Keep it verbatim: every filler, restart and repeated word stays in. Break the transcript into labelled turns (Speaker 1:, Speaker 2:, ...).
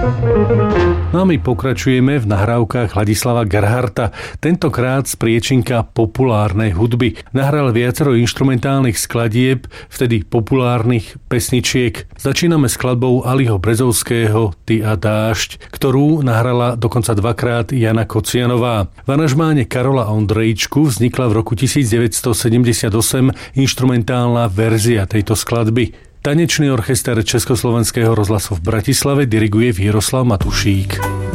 Speaker 1: No a my pokračujeme v nahrávkach Ladislava Gerharta, tentokrát z priečinka populárnej hudby. Nahral viacero inštrumentálnych skladieb, vtedy populárnych pesničiek. Začíname skladbou Aliho Brezovského Ty a dážď, ktorú nahrala dokonca dvakrát Jana Kocianová. V aranžmáne Karola Ondrejčku vznikla v roku devätnásťsedemdesiatosem inštrumentálna verzia tejto skladby. Tanečný orchester Československého rozhlasu v Bratislave diriguje Výroslav Matušík.